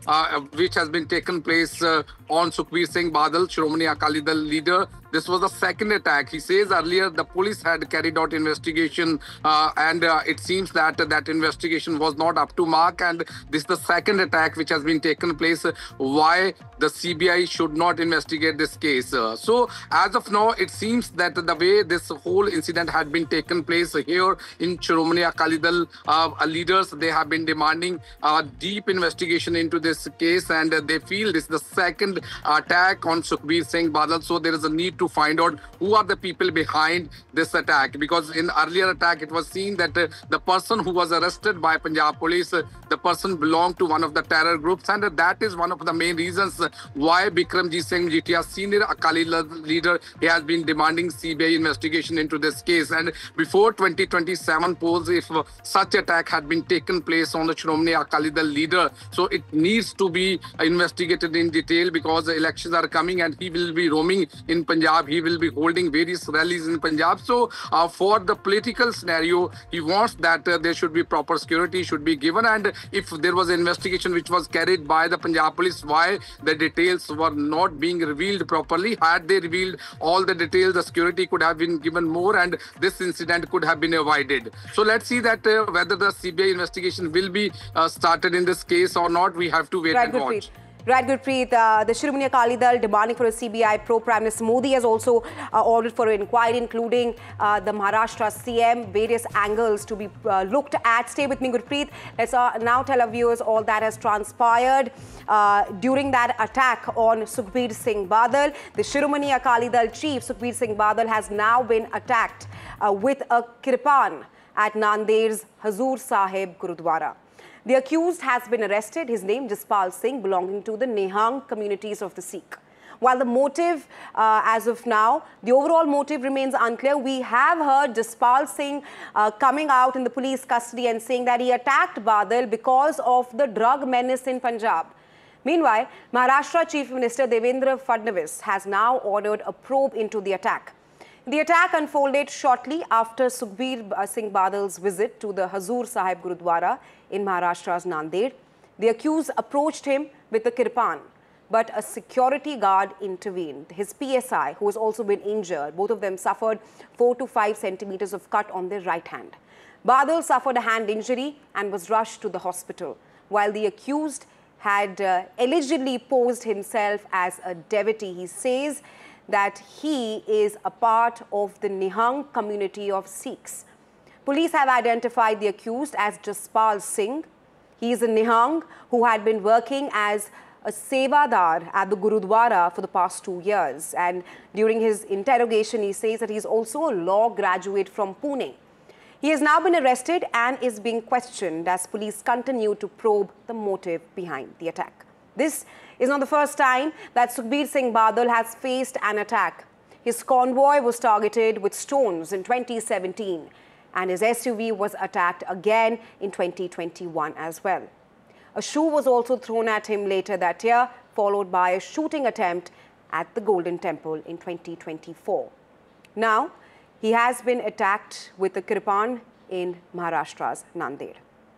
which has been taken place on Sukhbir Singh Badal, Shiromani Akali Dal leader. This was the second attack. He says earlier the police had carried out investigation and it seems that that investigation was not up to mark, and this is the second attack which has been taken place. Why the CBI should not investigate this case? So as of now, it seems that the way this whole incident had been taken place here in Shiromani Akali Dal leaders, they have been demanding a deep investigation into this case, and they feel this is the second attack on Sukhbir Singh Badal. So there is a need to find out who are the people behind this attack, because in earlier attack it was seen that the person who was arrested by Punjab police, the person belonged to one of the terror groups, and that is one of the main reasons why Bikramjit Singh Jitia, senior Akali leader, he has been demanding CBI investigation into this case. And before 2027 polls, if such attack had been taken place on the Shiromani Akali Dal leader, so it needs to be investigated in detail, because the elections are coming and he will be roaming in Punjab. He will be holding various rallies in Punjab. So for the political scenario, he wants that there should be proper security should be given. And if there was an investigation which was carried by the Punjab police, why the details were not being revealed properly? Had they revealed all the details, the security could have been given more and this incident could have been avoided. So let's see that whether the CBI investigation will be started in this case or not. We have to wait and watch. Right, Gurpreet. The Shiromani Akali Dal demanding for a CBI probe. Prime Minister Modi has also ordered for an inquiry, including the Maharashtra CM, various angles to be looked at. Stay with me, Gurpreet. Let's now tell our viewers all that has transpired during that attack on Sukhbir Singh Badal. The Shiromani Akali Dal chief, Sukhbir Singh Badal, has now been attacked with a kirpan at Nanded's Hazur Sahib Gurudwara. The accused has been arrested. His name, Jaspal Singh, belonging to the Nihang communities of the Sikh. While the motive, as of now, the overall motive remains unclear. We have heard Jaspal Singh coming out in the police custody and saying that he attacked Badal because of the drug menace in Punjab. Meanwhile, Maharashtra Chief Minister Devendra Fadnavis has now ordered a probe into the attack. The attack unfolded shortly after Sukhbir Singh Badal's visit to the Hazur Sahib Gurudwara in Maharashtra's Nanded. The accused approached him with a kirpan, but a security guard intervened. His PSI, who has also been injured, both of them suffered 4 to 5 centimeters of cut on their right hand. Badal suffered a hand injury and was rushed to the hospital, while the accused had allegedly posed himself as a devotee. He says that he is a part of the Nihang community of Sikhs. Police have identified the accused as Jaspal Singh. He is a Nihang who had been working as a sevadar at the Gurudwara for the past 2 years. And during his interrogation, he says that he is also a law graduate from Pune. He has now been arrested and is being questioned as police continue to probe the motive behind the attack. This is not the first time that Sukhbir Singh Badal has faced an attack. His convoy was targeted with stones in 2017 and his SUV was attacked again in 2021 as well. A shoe was also thrown at him later that year, followed by a shooting attempt at the Golden Temple in 2024. Now, he has been attacked with a kirpan in Maharashtra's Nanded.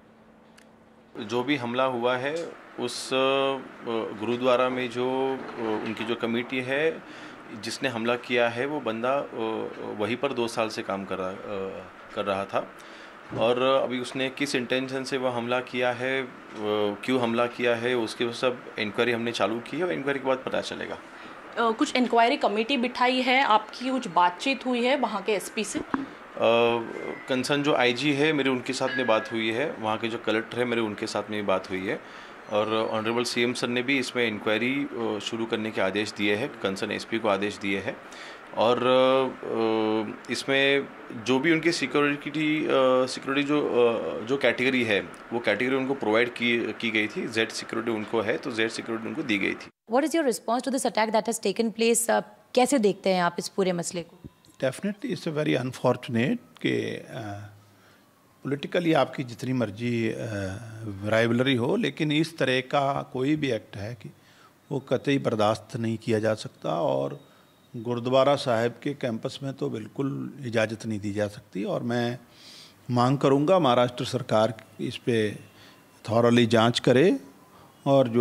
जो भी हमला हुआ है उस गुरुद्वारा में जो उनकी जो कमेटी है जिसने हमला किया है वो बंदा वहीं पर 2 साल से काम कर रहा था और अभी उसने किस इंटेंशन से वह हमला किया है क्यों हमला किया है उसके सब इंक्वायरी हमने चालू की है और इंक्वायरी के बाद पता चलेगा। कुछ इंक्वायरी कमेटी बिठाई है, आपकी कुछ बातचीत हुई है वहाँ के एसपी से? कंसर्न जो आईजी है मेरे उनके साथ में बात हुई है, वहाँ के जो कलेक्टर है मेरे उनके साथ में बात हुई है और ऑनरेबल सीएम सर ने भी इसमें इंक्वायरी शुरू करने के आदेश दिए हैं, कंसर्न एसपी को आदेश दिए हैं और इसमें जो भी उनकी सिक्योरिटी जो कैटेगरी है वो कैटेगरी उनको प्रोवाइड की गई थी। जेड सिक्योरिटी उनको है तो जेड सिक्योरिटी उनको दी गई थी। What is your response to this attack that has taken place? कैसे देखते हैं आप इस पूरे मसले को? Definitely it's a very unfortunate कि पॉलिटिकली आपकी जितनी मर्जी राइवलरी हो लेकिन इस तरह का कोई भी एक्ट है कि वो कतई बर्दाश्त नहीं किया जा सकता और गुरुद्वारा साहिब के कैंपस में तो बिल्कुल इजाज़त नहीं दी जा सकती और मैं मांग करूंगा महाराष्ट्र सरकार इस पे थॉरली जांच करे और जो